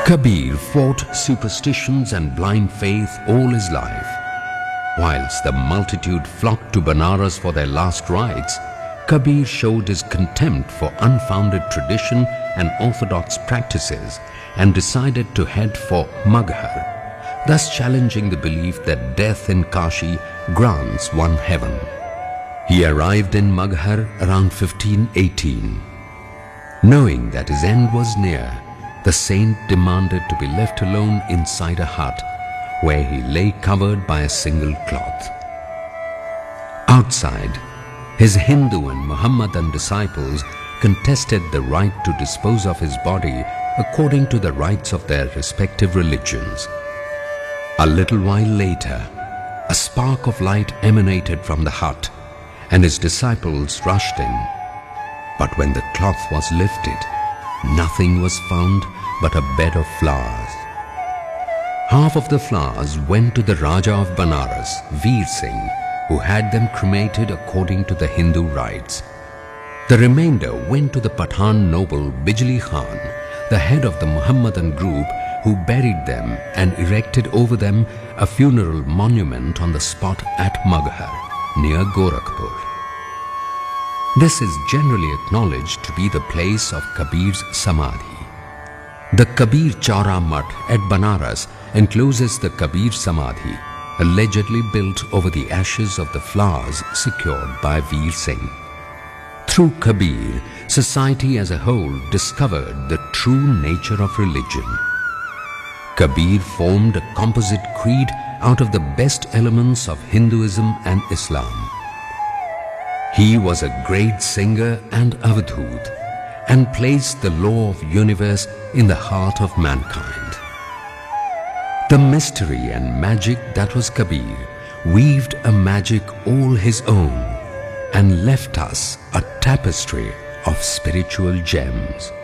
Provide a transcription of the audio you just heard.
Kabir fought superstitions and blind faith all his life. Whilst the multitude flocked to Banaras for their last rites, Kabir showed his contempt for unfounded tradition and orthodox practices and decided to head for Maghar, thus challenging the belief that death in Kashi grants one heaven. He arrived in Maghar around 1518. Knowing that his end was near, the saint demanded to be left alone inside a hut where he lay covered by a single cloth. Outside, his Hindu and Muhammadan disciples contested the right to dispose of his body according to the rites of their respective religions. A little while later, a spark of light emanated from the hut, and his disciples rushed in. But when the cloth was lifted, nothing was found but a bed of flowers. Half of the flowers went to the Raja of Banaras, Veer Singh, who had them cremated according to the Hindu rites. The remainder went to the Pathan noble Bijli Khan, the head of the Muhammadan group, who buried them and erected over them a funeral monument on the spot at Maghar, near Gorakhpur. This is generally acknowledged to be the place of Kabir's Samadhi. The Kabir Chaura Mutt at Banaras encloses the Kabir Samadhi, allegedly built over the ashes of the flowers secured by Veer Singh. Through Kabir, society as a whole discovered the true nature of religion. Kabir formed a composite creed out of the best elements of Hinduism and Islam. He was a great singer and avadhut, and placed the law of universe in the heart of mankind. The mystery and magic that was Kabir weaved a magic all his own and left us a tapestry of spiritual gems.